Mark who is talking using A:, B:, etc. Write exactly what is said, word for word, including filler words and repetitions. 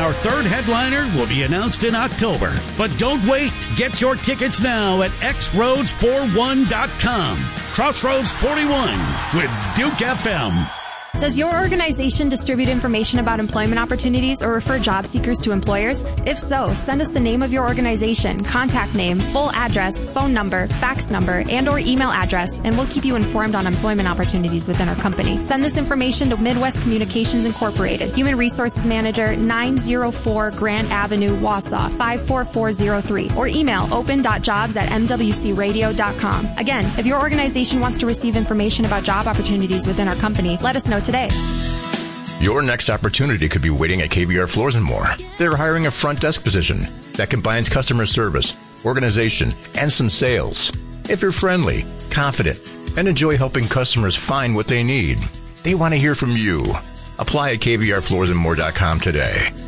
A: Our third headliner will be announced in October. But don't wait. Get your tickets now at x roads forty-one dot com. Crossroads forty-one with Duke F M.
B: Does your organization distribute information about employment opportunities or refer job seekers to employers? If so, send us the name of your organization, contact name, full address, phone number, fax number, and or email address, and we'll keep you informed on employment opportunities within our company. Send this information to Midwest Communications Incorporated, Human Resources Manager, nine oh four Grant Avenue, Wausau, five four four zero three, or email open dot jobs at m w c radio dot com. Again, if your organization wants to receive information about job opportunities within our company, let us know today.
C: Your next opportunity could be waiting at K B R Floors and More. They're hiring a front desk position that combines customer service, organization, and some sales. If you're friendly, confident, and enjoy helping customers find what they need, they want to hear from you. Apply at k b r floors and more dot com today.